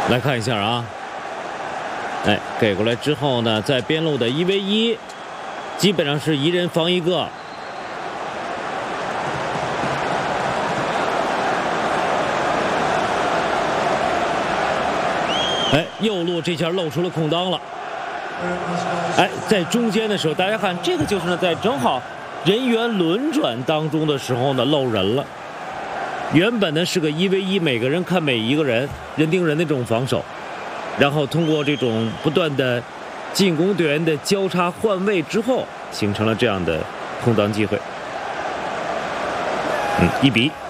来看一下啊，哎，给过来之后呢，在边路的1v1，基本上是一人防一个。哎，右路这下露出了空当了。哎，在中间的时候，大家看这个就是呢，在正好人员轮转当中的时候呢，漏人了。原本呢是个1v1，每个人看每一个人，人盯人的这种防守，然后通过这种不断的进攻队员的交叉换位之后，形成了这样的空当机会。1比1。